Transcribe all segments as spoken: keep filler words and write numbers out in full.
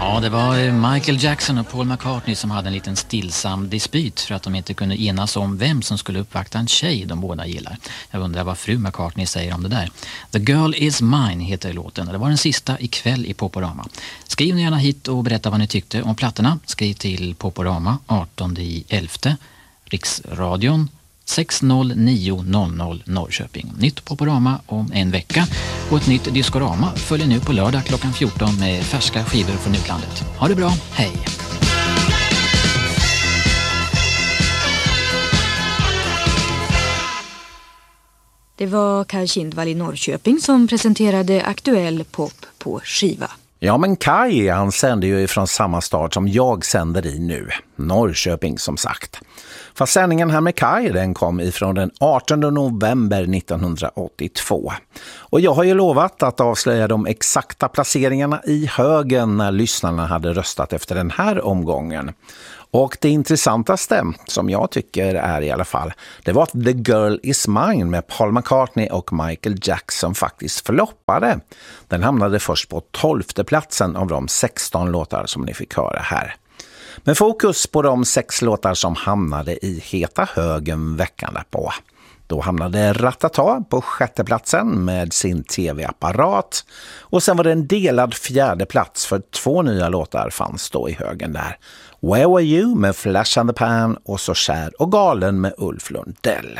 Ja, det var Michael Jackson och Paul McCartney som hade en liten stillsam dispyt för att de inte kunde enas om vem som skulle uppvakta en tjej de båda gillar. Jag undrar vad fru McCartney säger om det där. The Girl Is Mine heter låten. Det var den sista ikväll i Poporama. Skriv gärna hit och berätta vad ni tyckte om plattorna. Skriv till Poporama artonde elfte Riksradion sex noll nio noll noll Norrköping. Nytt Poporama om en vecka och ett nytt Discorama följer nu på lördag klockan fjorton med färska skivor från utlandet. Ha det bra, hej! Det var Kaj Kindvall i Norrköping som presenterade aktuell pop på skiva. Ja, men Kaj, han sänder ju ifrån samma stad som jag sänder i nu. Norrköping som sagt. Fast sändningen här med Kaj, den kom ifrån den artonde november nittonhundraåttiotvå. Och jag har ju lovat att avslöja de exakta placeringarna i högen när lyssnarna hade röstat efter den här omgången. Och det intressantaste, som jag tycker är i alla fall, det var att The Girl Is Mine med Paul McCartney och Michael Jackson faktiskt förloppade. Den hamnade först på tolfte platsen av de sexton låtar som ni fick höra här. Med fokus på de sex låtar som hamnade i heta högen veckan därpå. Då hamnade Ratata på sjätte platsen med sin tv-apparat. Och sen var det en delad fjärde plats för två nya låtar fanns då i högen där. Where Were You med Flash and the Pan och Så kär och galen med Ulf Lundell.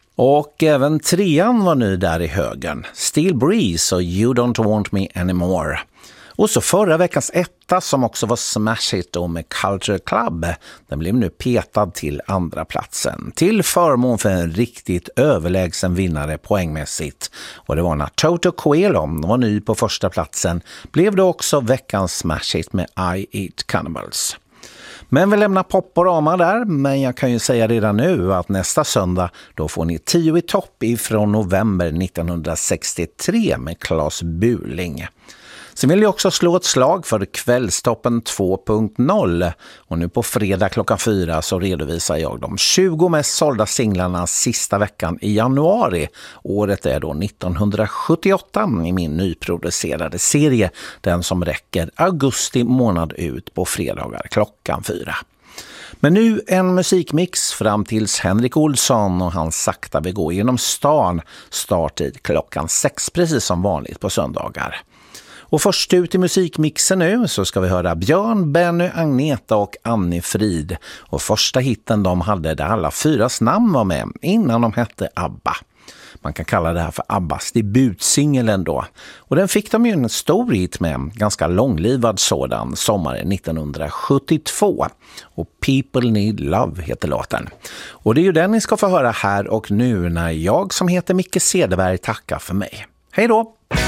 Och även trean var ny där i högen. Steel Breeze och You Don't Want Me Anymore. Och så förra veckans etta som också var Smash It och med Culture Club, den blev nu petad till andra platsen. Till förmån för en riktigt överlägsen vinnare poängmässigt. Och det var när Toto Coelho var ny på första platsen, blev det också veckans Smash It med I Eat Cannibals. Men vi lämnar Poporama där, men jag kan ju säga redan nu att nästa söndag då får ni tio i topp ifrån november nittonhundrasextiotre med Claes Buling. Sen vill jag också slå ett slag för Kvällstoppen två punkt noll och nu på fredag klockan fyra så redovisar jag de tjugo mest sålda singlarna sista veckan i januari. Året är då nittonhundrasjuttioåtta i min nyproducerade serie, den som räcker augusti månad ut på fredagar klockan fyra. Men nu en musikmix fram tills Henrik Olsson och hans sakta vi går genom stan, starttid klockan sex precis som vanligt på söndagar. Och först ut i musikmixen nu så ska vi höra Björn, Benny, Agneta och Annie Frid. Och första hitten de hade där alla fyras namn var med innan de hette ABBA. Man kan kalla det här för Abbas debutsingel ändå. Och den fick de ju en stor hit med, ganska långlivad sådan, sommaren nittonhundrasjuttiotvå. Och People Need Love heter låten. Och det är ju den ni ska få höra här och nu när jag som heter Micke Cederberg tackar för mig. Hej då!